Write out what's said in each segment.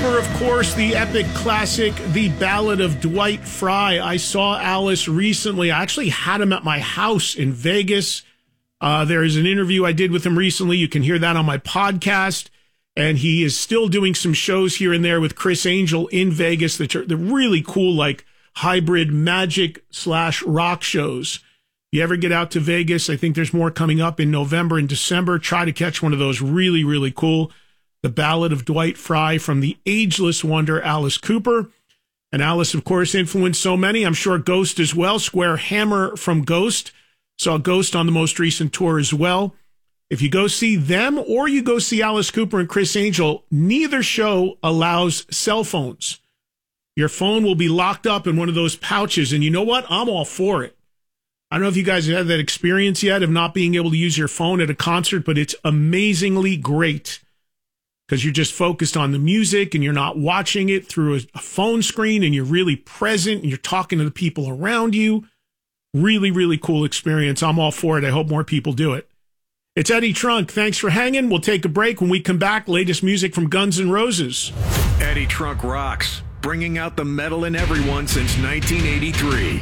Cooper, of course, the epic classic, The Ballad of Dwight Fry. I saw Alice recently. I actually had him at my house in Vegas. There is an interview I did with him recently. You can hear that on my podcast. And he is still doing some shows here and there with Chris Angel in Vegas. They're really cool, like hybrid magic/rock shows. If you ever get out to Vegas, I think there's more coming up in November and December. Try to catch one of those. Really, really cool. The Ballad of Dwight Fry from the ageless wonder Alice Cooper. And Alice, of course, influenced so many. I'm sure Ghost as well. Square Hammer from Ghost. Saw Ghost on the most recent tour as well. If you go see them or you go see Alice Cooper and Chris Angel, neither show allows cell phones. Your phone will be locked up in one of those pouches. And you know what? I'm all for it. I don't know if you guys have had that experience yet of not being able to use your phone at a concert, but it's amazingly great because you're just focused on the music and you're not watching it through a phone screen and you're really present and you're talking to the people around you. Really, really cool experience. I'm all for it. I hope more people do it. It's Eddie Trunk. Thanks for hanging. We'll take a break. When we come back, latest music from Guns N' Roses. Eddie Trunk rocks, bringing out the metal in everyone since 1983.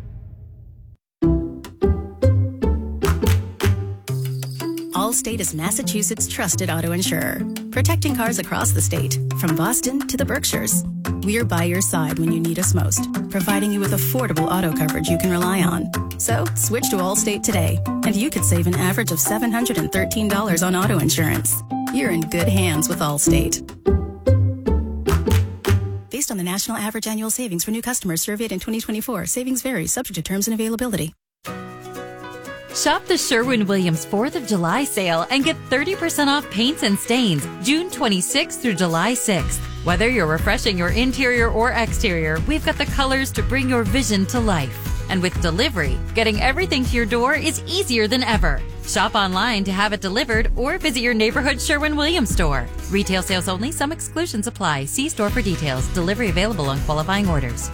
Allstate is Massachusetts' trusted auto insurer, protecting cars across the state, from Boston to the Berkshires. We're by your side when you need us most, providing you with affordable auto coverage you can rely on. So, switch to Allstate today, and you could save an average of $713 on auto insurance. You're in good hands with Allstate. Based on the national average annual savings for new customers surveyed in 2024, savings vary, subject to terms and availability. Shop the Sherwin-Williams 4th of July sale and get 30% off paints and stains June 26th through July 6th. Whether you're refreshing your interior or exterior, we've got the colors to bring your vision to life. And with delivery, getting everything to your door is easier than ever. Shop online to have it delivered or visit your neighborhood Sherwin-Williams store. Retail sales only. Some exclusions apply. See store for details. Delivery available on qualifying orders.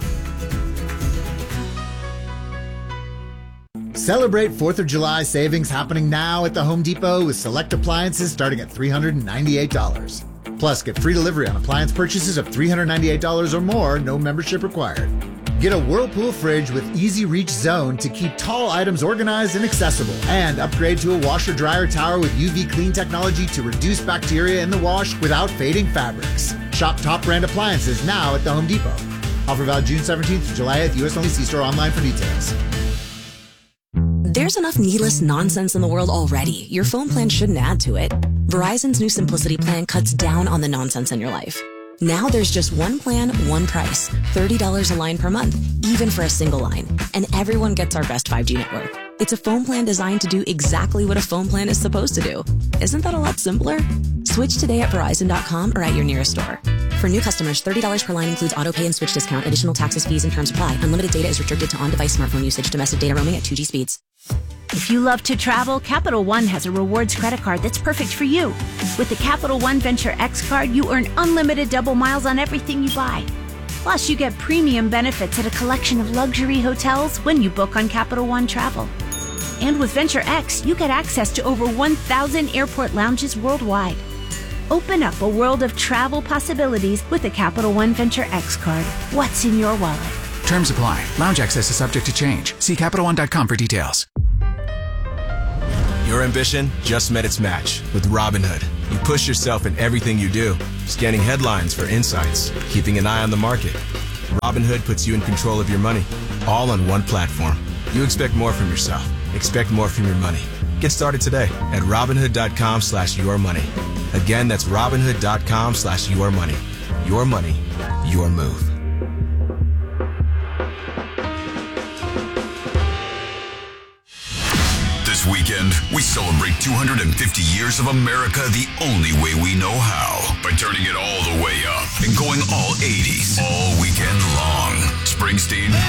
Celebrate 4th of July savings happening now at the Home Depot with select appliances starting at $398. Plus, get free delivery on appliance purchases of $398 or more, no membership required. Get a Whirlpool fridge with Easy Reach Zone to keep tall items organized and accessible. And upgrade to a washer-dryer tower with UV clean technology to reduce bacteria in the wash without fading fabrics. Shop top brand appliances now at the Home Depot. Offer valid June 17th to July 8th, U.S. only. See store online for details. There's enough needless nonsense in the world already. Your phone plan shouldn't add to it. Verizon's new Simplicity plan cuts down on the nonsense in your life. Now there's just one plan, one price. $30 a line per month, even for a single line. And everyone gets our best 5G network. It's a phone plan designed to do exactly what a phone plan is supposed to do. Isn't that a lot simpler? Switch today at Verizon.com or at your nearest store. For new customers, $30 per line includes auto pay and switch discount. Additional taxes, fees, and terms apply. Unlimited data is restricted to on-device smartphone usage. Domestic data roaming at 2G speeds. If you love to travel, Capital One has a rewards credit card that's perfect for you. With the Capital One Venture X card, you earn unlimited double miles on everything you buy. Plus, you get premium benefits at a collection of luxury hotels when you book on Capital One Travel. And with Venture X, you get access to over 1,000 airport lounges worldwide. Open up a world of travel possibilities with the Capital One Venture X card. What's in your wallet? Terms apply. Lounge access is subject to change. See CapitalOne.com for details. Your ambition just met its match with Robinhood. You push yourself in everything you do, scanning headlines for insights, keeping an eye on the market. Robinhood puts you in control of your money, all on one platform. You expect more from yourself. Expect more from your money. Get started today at Robinhood.com/yourmoney. Again, that's Robinhood.com/yourmoney. Your money, your move. This weekend, we celebrate 250 years of America the only way we know how. By turning it all the way up and going all 80s all weekend long. Springsteen,